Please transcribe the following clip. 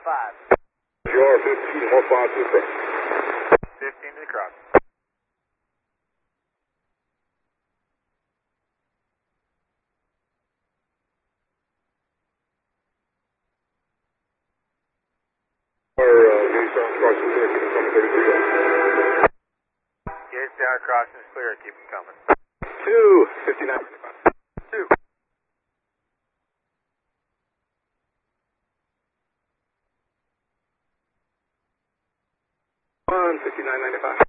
You're 15 more 5 to the cross. 15 to the cross. Liaison crossing clear, keep it coming, 33. Gates down, crossing is clear, keep it coming. 2, 59. 2. 1, 59.95.